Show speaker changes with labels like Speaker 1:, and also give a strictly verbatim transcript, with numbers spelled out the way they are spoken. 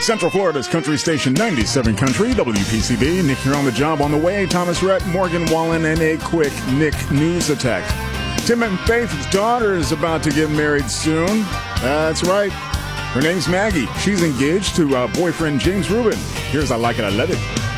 Speaker 1: Central Florida's Country Station ninety-seven Country, W P C B. Nick here on the job on the way. Thomas Rhett, Morgan Wallen, and a quick Nick news attack. Tim and Faith's daughter is about to get married soon. That's right. Her name's Maggie. She's engaged to uh, boyfriend James Rubin. Here's I Like It, I Let It.